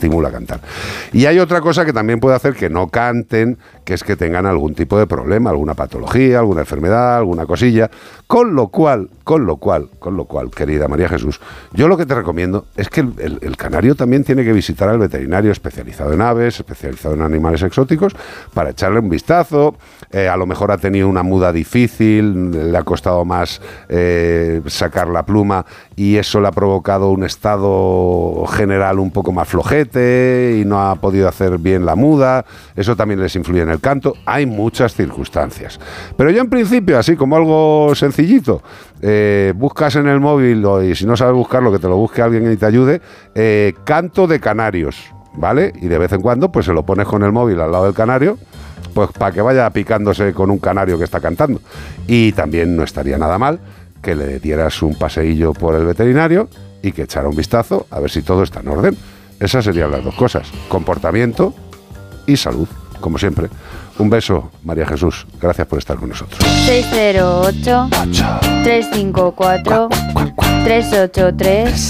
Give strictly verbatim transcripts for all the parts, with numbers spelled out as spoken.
estimula a cantar. Y hay otra cosa que también puede hacer que no canten, que es que tengan algún tipo de problema, alguna patología, alguna enfermedad, alguna cosilla, con lo cual, con lo cual, con lo cual, querida María Jesús, yo lo que te recomiendo es que el, el, el canario también tiene que visitar al veterinario especializado en aves, especializado en animales exóticos, para echarle un vistazo. Eh, a lo mejor ha tenido una muda difícil, le ha costado más eh, sacar la pluma y eso le ha provocado un estado general un poco más flojete y no ha podido hacer bien la muda, eso también les influye en el canto. Hay muchas circunstancias, pero yo en principio, así como algo sencillito, eh, buscas en el móvil y si no sabes buscarlo, que te lo busque alguien y te ayude, eh, canto de canarios, ¿vale? Y de vez en cuando pues se lo pones con el móvil al lado del canario, pues para que vaya picándose con un canario que está cantando. Y también no estaría nada mal que le dieras un paseillo por el veterinario y que echara un vistazo a ver si todo está en orden. Esas serían las dos cosas, comportamiento y salud, como siempre. Un beso, María Jesús, gracias por estar con nosotros. seis cero ocho, tres cinco cuatro, tres ocho tres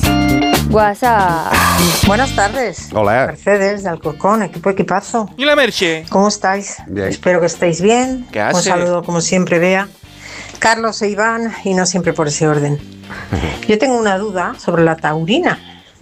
WhatsApp. Buenas tardes. Hola. Mercedes de Alcorcón, equipo equipazo. ¿Y la Merche? ¿Cómo estáis? Bien. Espero que estéis bien. ¿Qué hace? Un saludo como siempre, Bea, Carlos e Iván, y no siempre por ese orden. Yo tengo una duda sobre la taurina.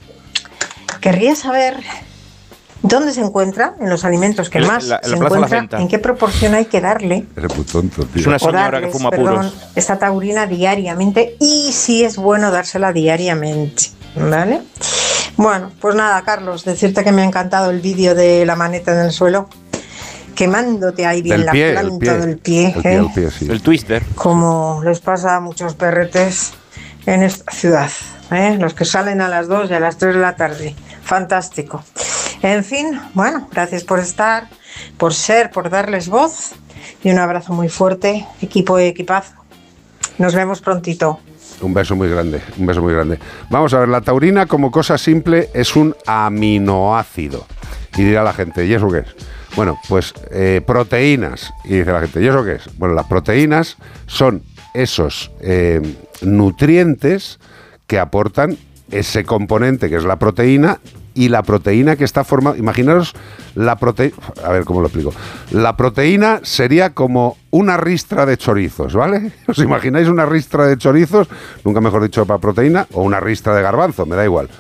Querría saber dónde se encuentra en los alimentos que En la- más en la- en se la Plaza de la encuentra, Centa. en qué proporción hay que darle. Eres muy tonto, tío. Es una o señora darles, que fuma perdón, puros. esta taurina diariamente, y si es bueno dársela diariamente, ¿vale? Bueno, pues nada, Carlos, decirte que me ha encantado el vídeo de la maneta en el suelo, quemándote ahí bien Del la pie, el planta pie. del pie, El pie, ¿eh? el pie, sí. El twister. Como les pasa a muchos perretes en esta ciudad, ¿eh? Los que salen a las dos y a las tres de la tarde. Fantástico. En fin, bueno, gracias por estar, por ser, por darles voz, y un abrazo muy fuerte, equipo y equipazo. Nos vemos prontito. Un beso muy grande, un beso muy grande. Vamos a ver, la taurina como cosa simple es un aminoácido. Y dirá la gente, ¿y eso qué es? Bueno, pues eh, proteínas. Y dice la gente, ¿y eso qué es? Bueno, las proteínas son esos eh, nutrientes que aportan ese componente que es la proteína, y la proteína que está formada, imaginaros la proteína, a ver cómo lo explico, la proteína sería como una ristra de chorizos, ¿vale? ¿Os imagináis una ristra de chorizos? Nunca mejor dicho para proteína, o una ristra de garbanzo, me da igual.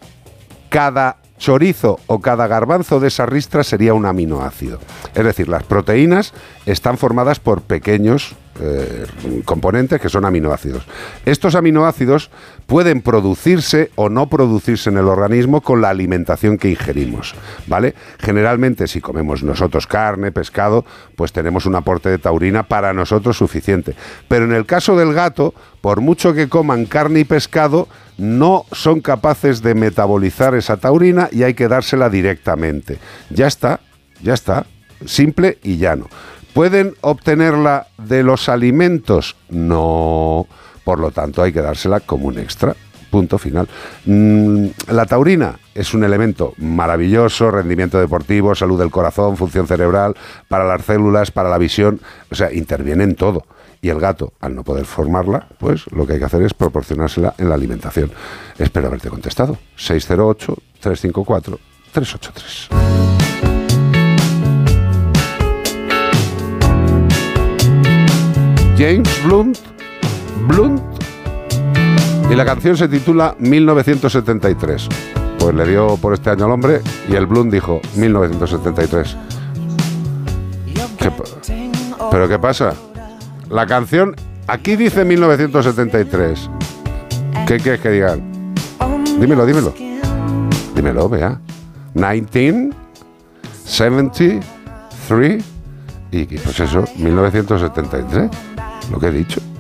Cada chorizo o cada garbanzo de esa ristra sería un aminoácido. Es decir, las proteínas están formadas por pequeños eh, componentes que son aminoácidos. Estos aminoácidos pueden producirse o no producirse en el organismo con la alimentación que ingerimos, ¿vale? Generalmente, si comemos nosotros carne, pescado, pues tenemos un aporte de taurina para nosotros suficiente. Pero en el caso del gato, por mucho que coman carne y pescado, no son capaces de metabolizar esa taurina y hay que dársela directamente. Ya está, ya está, simple y llano. ¿Pueden obtenerla de los alimentos? No. Por lo tanto, hay que dársela como un extra. Punto final. Mm, la taurina es un elemento maravilloso, rendimiento deportivo, salud del corazón, función cerebral, para las células, para la visión, o sea, interviene en todo. Y el gato, al no poder formarla, pues lo que hay que hacer es proporcionársela en la alimentación. Espero haberte contestado. seis cero ocho, tres cinco cuatro, tres ocho tres. James Blunt, Blunt, y la canción se titula mil novecientos setenta y tres. Pues le dio por este año al hombre y el Blunt dijo mil novecientos setenta y tres. ¿Qué pa- ¿Pero qué pasa? La canción, aquí dice mil novecientos setenta y tres. ¿Qué quieres que digan? Dímelo, dímelo. Dímelo, vea. mil novecientos setenta y tres. Y pues eso, mil novecientos setenta y tres. Lo que he dicho.